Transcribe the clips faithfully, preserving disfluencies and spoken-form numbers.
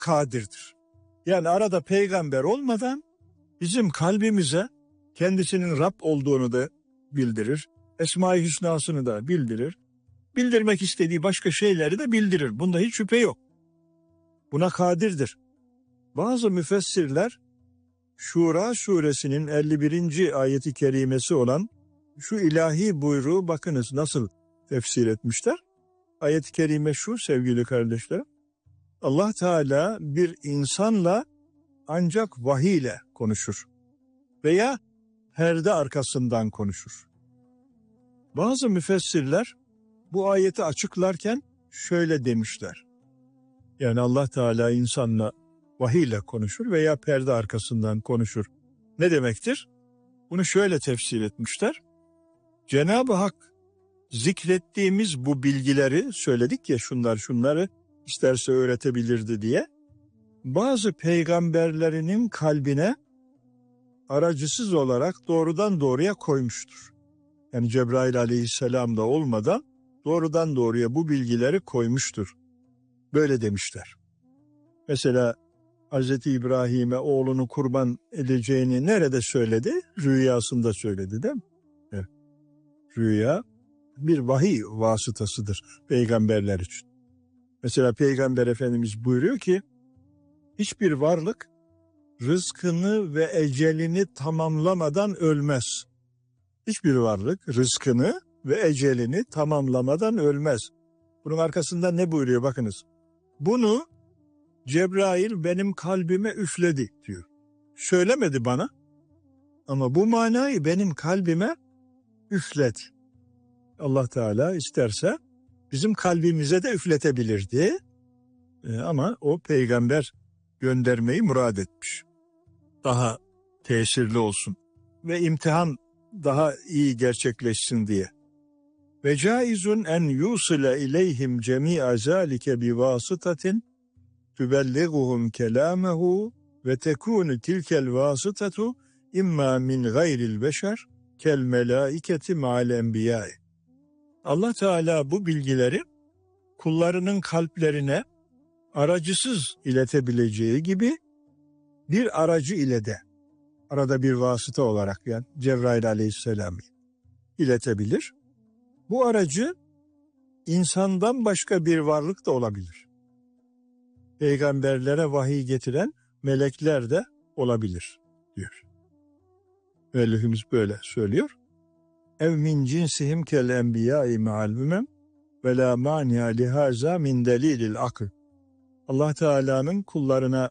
kadirdir. Yani arada peygamber olmadan bizim kalbimize kendisinin Rab olduğunu da bildirir. Esma-i Hüsna'sını da bildirir. Bildirmek istediği başka şeyleri de bildirir. Bunda hiç şüphe yok. Buna kadirdir. Bazı müfessirler Şura suresinin elli birinci ayeti kerimesi olan şu ilahi buyruğu bakınız nasıl tefsir etmişler. Ayet-i kerime şu sevgili kardeşlerim. Allah Teala bir insanla ancak vahiy ile konuşur veya perde arkasından konuşur. Bazı müfessirler bu ayeti açıklarken şöyle demişler. Yani Allah Teala insanla vahiy ile konuşur veya perde arkasından konuşur. Ne demektir? Bunu şöyle tefsir etmişler. Cenab-ı Hak zikrettiğimiz bu bilgileri söyledik ya şunlar şunları isterse öğretebilirdi diye. Bazı peygamberlerinin kalbine aracısız olarak doğrudan doğruya koymuştur. Yani Cebrail aleyhisselam da olmadan doğrudan doğruya bu bilgileri koymuştur. Böyle demişler. Mesela Hazreti İbrahim'e oğlunu kurban edeceğini nerede söyledi? Rüyasında söyledi değil mi? Evet. Rüya bir vahiy vasıtasıdır peygamberler için. Mesela Peygamber Efendimiz buyuruyor ki hiçbir varlık rızkını ve ecelini tamamlamadan ölmez. Hiçbir varlık rızkını ve ecelini tamamlamadan ölmez. Bunun arkasında ne buyuruyor bakınız. Bunu Cebrail benim kalbime üfledi diyor. Söylemedi bana ama bu manayı benim kalbime üfledi. Allah Teala isterse bizim kalbimize de üfletebilirdi. Ee, ama o peygamber göndermeyi murad etmiş. Daha tesirli olsun ve imtihan daha iyi gerçekleşsin diye. Ve caizun en yusile ileyhim cemi'a zalike bi vasıtatin tübellighuhum kelâmehu ve tekûnü tilkel vasıtatu imma min gayril beşer kel melâiketi ma'al enbiyâ. Allah Teala bu bilgileri kullarının kalplerine aracısız iletebileceği gibi bir aracı ile de arada bir vasıta olarak yani Cebrail aleyhisselam iletebilir. Bu aracı insandan başka bir varlık da olabilir. Peygamberlere vahiy getiren melekler de olabilir diyor. Müellifimiz böyle söylüyor. Ev min cinsihim kel enbiyâi me'al ümem ve la mani'a lihaza min delilil akl. Allah Teala'nın kullarına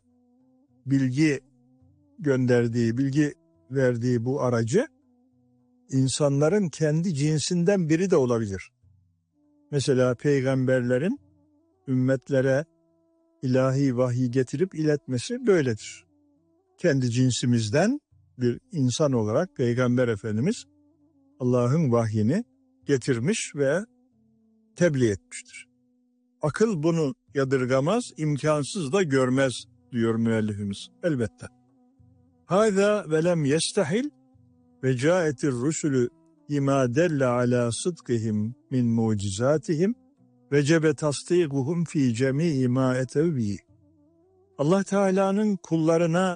bilgi gönderdiği, bilgi verdiği bu aracı insanların kendi cinsinden biri de olabilir. Mesela peygamberlerin ümmetlere ilahi vahiy getirip iletmesi böyledir. Kendi cinsimizden bir insan olarak Peygamber Efendimiz Allah'ın vahyini getirmiş ve tebliğ etmiştir. Akıl bunu yadırgamaz, imkansız da görmez diyor müellifimiz. Elbette. Hâzâ ve lem yestahil ve câetir rusulü imâ delle alâ sıdkihim min mucizâtihim ve cebe tasdîguhum fî cemî'i mâ etevbî. Allah Teala'nın kullarına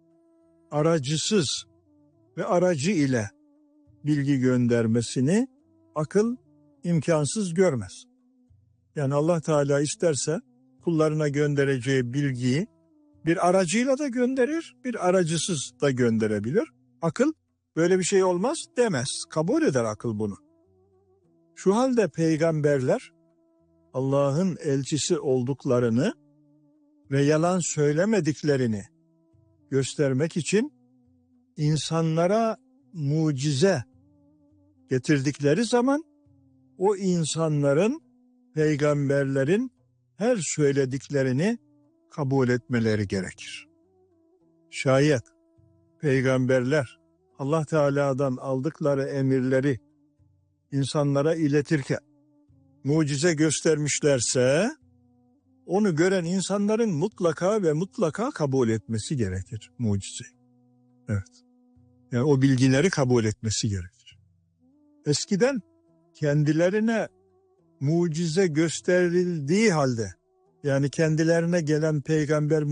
aracısız ve aracı ile bilgi göndermesini akıl imkansız görmez. Yani Allah Teala isterse kullarına göndereceği bilgiyi bir aracıyla da gönderir, bir aracısız da gönderebilir. Akıl böyle bir şey olmaz demez, kabul eder akıl bunu. Şu halde peygamberler Allah'ın elçisi olduklarını ve yalan söylemediklerini göstermek için insanlara mucize getirdikleri zaman o insanların, peygamberlerin her söylediklerini kabul etmeleri gerekir. Şayet peygamberler Allah Teala'dan aldıkları emirleri insanlara iletirken mucize göstermişlerse onu gören insanların mutlaka ve mutlaka kabul etmesi gerekir mucize. Evet. Yani o bilgileri kabul etmesi gerekir. Eskiden kendilerine mucize gösterildiği halde Yani kendilerine gelen peygamber